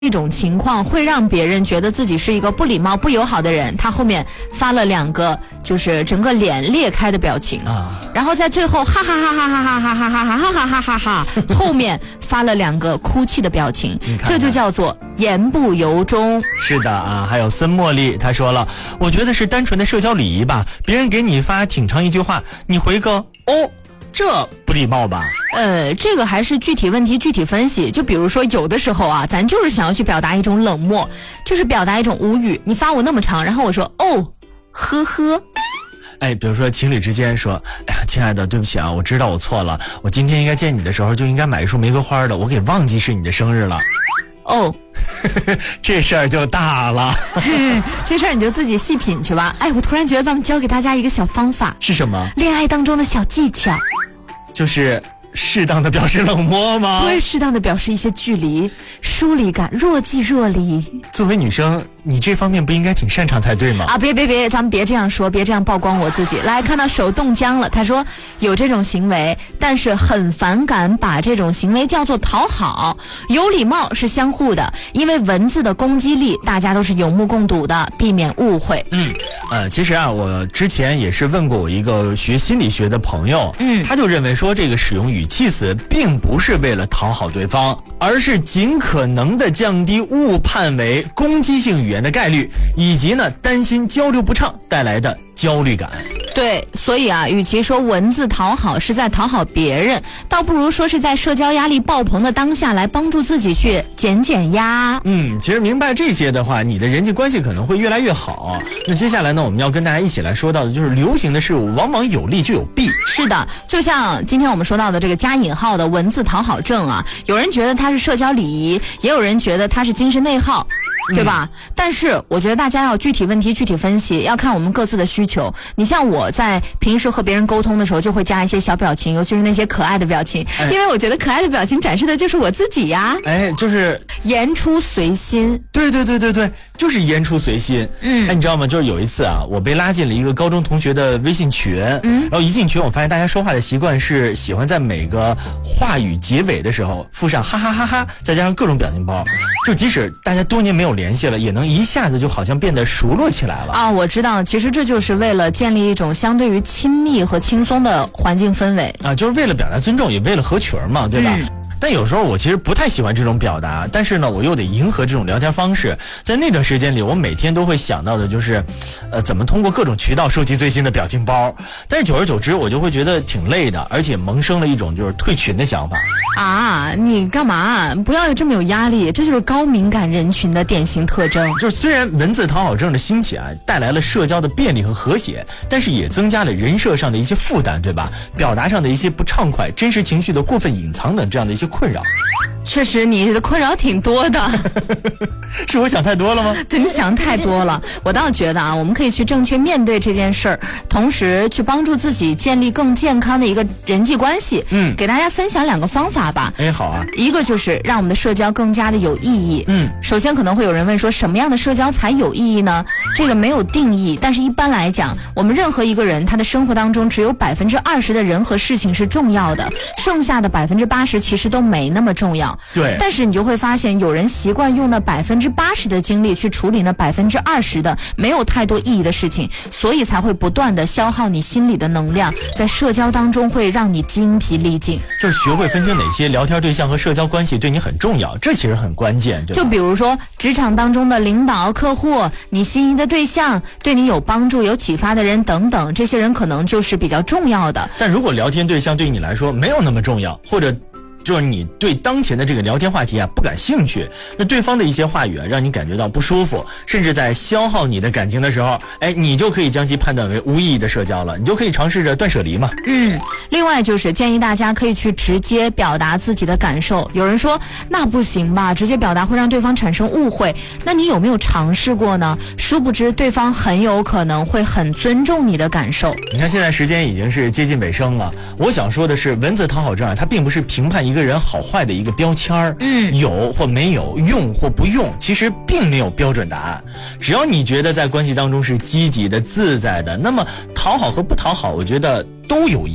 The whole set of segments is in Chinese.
一种情况会让别人觉得自己是一个不礼貌不友好的人，他后面发了2个就是整个脸裂开的表情啊，然后在最后哈哈哈哈哈哈哈哈哈哈哈哈哈哈后面发了2个哭泣的表情，这就叫做言不由衷。 是的啊，还有森茉莉他说了，我觉得是单纯的社交礼仪吧，别人给你发挺长一句话，你回个哦，这不礼貌吧？ 这个还是具体问题具体分析。就比如说有的时候啊，咱就是想要去表达一种冷漠，就是表达一种无语。你发我那么长，然后我说哦，呵呵。 比如说情侣之间说，哎呀，亲爱的，对不起啊，我知道我错了，我今天应该见你的时候就应该买一束玫瑰花的，我给忘记是你的生日了。 哦， 这事儿就大了。 这事儿你就自己细品去吧。我突然觉得咱们教给大家一个小方法。 是什么？ 恋爱当中的小技巧。 就是适当的表示冷漠吗？ 对，适当的表示一些距离、疏离感，若即若离。 作为女生，你这方面不应该挺擅长才对吗？ 别，咱们别这样说，别这样曝光我自己。来看到手冻僵了，他说有这种行为，但是很反感把这种行为叫做讨好。有礼貌是相互的，因为文字的攻击力，大家都是有目共睹的，避免误会。 其实啊，我之前也是问过我一个学心理学的朋友，他就认为说这个使用语气词并不是为了讨好对方，而是尽可能的降低误判为攻击性语言的概率，以及呢担心交流不畅带来的焦虑感。 对，所以啊，与其说文字讨好是在讨好别人，倒不如说是在社交压力爆棚的当下来帮助自己去减压。 其实明白这些的话，你的人际关系可能会越来越好。那接下来呢，我们要跟大家一起来说到的就是流行的事物往往有利就有弊。 是的，就像今天我们说到的这个加引号的文字讨好症啊，有人觉得它是社交礼仪，也有人觉得它是精神内耗。对吧？但是我觉得大家要具体问题具体分析，要看我们各自的需求。你像我在平时和别人沟通的时候，就会加一些小表情，尤其是那些可爱的表情，因为我觉得可爱的表情展示的就是我自己呀。 就是言出随心。 对，就是言出随心。你知道吗？就是有一次啊，我被拉进了一个高中同学的微信群，然后一进群，我发现大家说话的习惯是喜欢在每个话语结尾的时候附上哈哈哈哈，再加上各种表情包，就即使大家多年没有联系了，也能一下子就好像变得熟络起来了啊！我知道，其实这就是为了建立一种相对于亲密和轻松的环境氛围啊，就是为了表达尊重，也为了合群嘛，对吧？但有时候我其实不太喜欢这种表达，但是呢，我又得迎合这种聊天方式。在那段时间里，我每天都会想到的就是，怎么通过各种渠道收集最新的表情包。但是久而久之，我就会觉得挺累的，而且萌生了一种就是退群的想法。 啊，你干嘛？不要这么有压力，这就是高敏感人群的典型特征。 就是虽然文字讨好症的兴起啊，带来了社交的便利和和谐，但是也增加了人设上的一些负担，对吧？表达上的一些不畅快，真实情绪的过分隐藏等这样的一些困扰。 确实你的困扰挺多的。 是我想太多了吗？ 对，你想太多了。我倒觉得啊，我们可以去正确面对这件事儿，同时去帮助自己建立更健康的一个人际关系。给大家分享2个方法吧。 好啊。 一个就是让我们的社交更加的有意义。首先可能会有人问说，什么样的社交才有意义呢？这个没有定义，但是一般来讲，我们任何一个人他的生活当中只有20%的人和事情是重要的，剩下的80%其实都没那么重要。 对。 但是你就会发现，有人习惯用那80%的精力去处理那20%的没有太多意义的事情，所以才会不断的消耗你心里的能量，在社交当中会让你精疲力尽。 就是学会分清哪些聊天对象和社交关系对你很重要，这其实很关键，对吧？ 就比如说职场当中的领导、客户，你心仪的对象，对你有帮助、有启发的人等等，这些人可能就是比较重要的。 但如果聊天对象对你来说没有那么重要，或者就是你对当前的这个聊天话题啊不感兴趣，那对方的一些话语啊让你感觉到不舒服，甚至在消耗你的感情的时候，你就可以将其判断为无意义的社交了，你就可以尝试着断舍离嘛。 另外就是建议大家可以去直接表达自己的感受。有人说那不行吧，直接表达会让对方产生误会，那你有没有尝试过呢？殊不知对方很有可能会很尊重你的感受。 你看现在时间已经是接近尾声了，我想说的是，文字讨好症啊，它并不是评判一个人好坏的一个标签儿，有或没有，用或不用，其实并没有标准答案。只要你觉得在关系当中是积极的、自在的，那么讨好和不讨好，我觉得都有意义。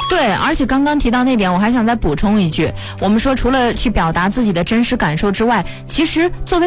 对，而且刚刚提到那点，我还想再补充一句，我们说除了去表达自己的真实感受之外，其实作为